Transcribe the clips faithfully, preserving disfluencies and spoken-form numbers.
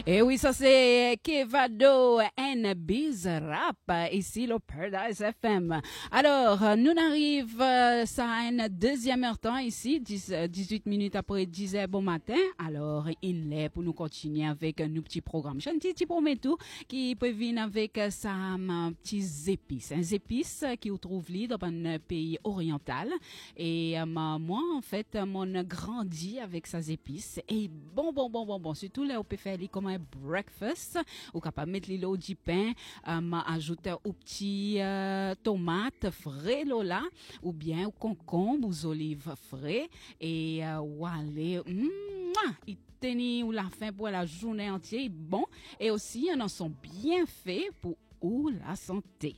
Et oui, ça c'est Kevado and Biz Rap, ici le Paradise F M. Alors, nous arrive euh, ça à une deuxième heure temps ici, dix, dix-huit minutes après dix heures bon matin. Alors, il est pour nous continuer avec nos petits programmes. J'ai un petit, petit promets tout qui peut venir avec ça, un petits épices. Un épices qui vous trouve dans un pays oriental. Et euh, moi, en fait, mon grandi avec ces épices. Et bon, bon, bon, bon, bon. Surtout là, on peut faire comme un breakfast. Ou capable de mettre l'eau du pain, euh, ajouter au petit euh, tomates frais là, ou bien au concombre, aux olives frais. Et euh, voilà, il tenir ou la fin pour la journée entière. Bon. Et aussi, ils en sont bien faits pour ou la santé.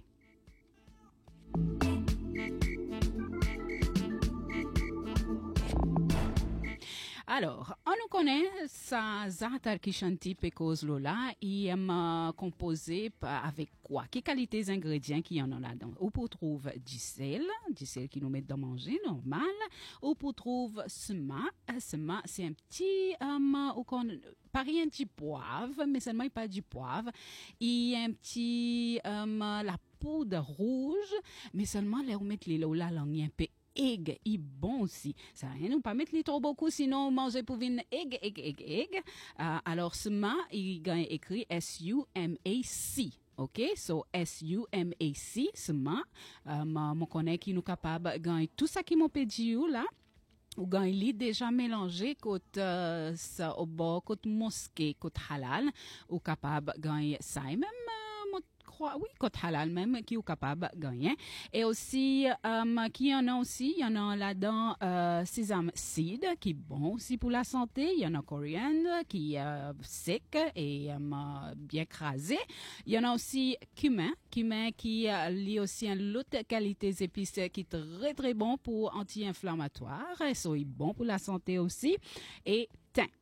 Alors, on nous connaît ça Zata Kishanti Pekos Lola, il est euh, composé avec quoi? Quelles qualités ingrédients qu'il y en a là-dedans? Ou pour trouver du sel, du sel qui nous met dans manger normal, ou pour trouver sema, sema c'est un petit um, ou qu'on pas rien du poivre, mais seulement pas du poivre, il y a un petit um, la poudre rouge, mais seulement là où mettre les là langue un peu egg, il bon aussi. Ça rien nous pas mettre les trop beaucoup, sinon manger pour une egg, egg, egg, egg. Uh, alors, ce ma, il gagne écrit S U M A C. OK? So, S U M A C, ce ma. Um, mon connaît qui nous capable de gagner tout ça qui m'ont pédi là. Ou gagne li déjà mélangé côté euh, ça au bord côté mosquée côté halal ou capable gagner ça et même oui, côté halal même qui est capable de gagner. Et aussi, um, qui y en a aussi, il y en a là-dedans euh, sesame seed qui est bon aussi pour la santé. Il y en a coriandre qui est euh, sec et um, bien crasé. Il y en a aussi cumin, cumin qui euh, lie aussi une autre qualité d'épices qui est très très bon pour anti-inflammatoire. Et c'est bon pour la santé aussi. Et thym.